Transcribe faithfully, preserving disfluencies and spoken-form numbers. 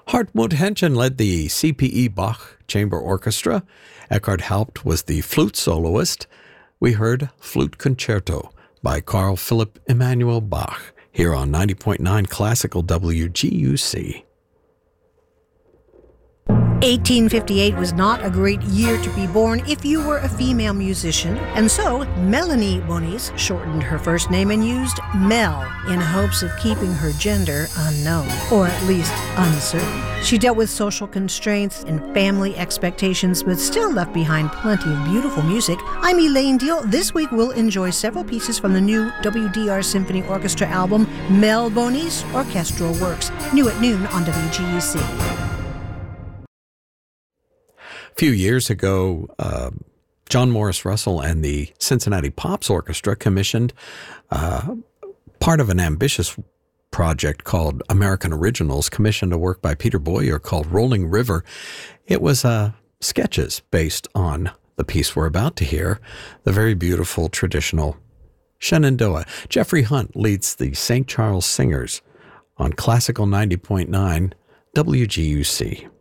Hartmut Henschen led the C P E Bach Chamber Orchestra. Eckhard Haupt was the flute soloist. We heard Flute Concerto by Carl Philipp Emanuel Bach here on ninety point nine Classical W G U C. eighteen fifty-eight was not a great year to be born if you were a female musician, and so Melanie Bonis shortened her first name and used Mel in hopes of keeping her gender unknown, or at least uncertain. She dealt with social constraints and family expectations, but still left behind plenty of beautiful music. I'm Elaine Deal. This week we'll enjoy several pieces from the new W D R Symphony Orchestra album, Mel Bonis Orchestral Works, new at noon on W G U C. A few years ago, uh, John Morris Russell and the Cincinnati Pops Orchestra commissioned uh, part of an ambitious project called American Originals, commissioned a work by Peter Boyer called Rolling River. It was uh, sketches based on the piece we're about to hear, the very beautiful traditional Shenandoah. Jeffrey Hunt leads the Saint Charles Singers on Classical ninety point nine W G U C.